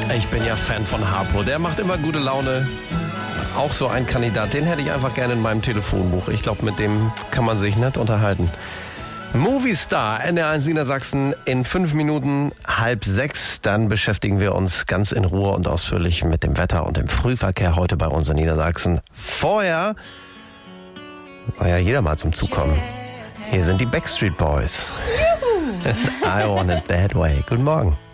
Ich bin ja Fan von Harpo. Der macht immer gute Laune. Auch so ein Kandidat, den hätte ich einfach gerne in meinem Telefonbuch. Ich glaube, mit dem kann man sich nett unterhalten. Movistar, NDR1 Niedersachsen in 5 Minuten 5:30. Dann beschäftigen wir uns ganz in Ruhe und ausführlich mit dem Wetter und dem Frühverkehr heute bei uns in Niedersachsen. Vorher war ja jeder mal zum Zug kommen. Hier sind die Backstreet Boys. I want it that way. Guten Morgen.